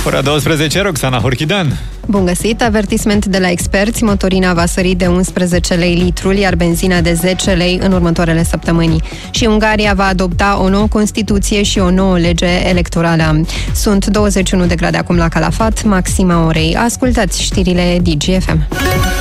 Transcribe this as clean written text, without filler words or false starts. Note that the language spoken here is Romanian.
Ora 12, Roxana Horchidan. Bun găsit! Avertisment de la experți. Motorina va sări de 11 lei litrul, iar benzina de 10 lei în următoarele săptămâni. Și Ungaria va adopta o nouă Constituție și o nouă lege electorală. Sunt 21 de grade acum la Calafat, maxima orei. Ascultați știrile DGFM.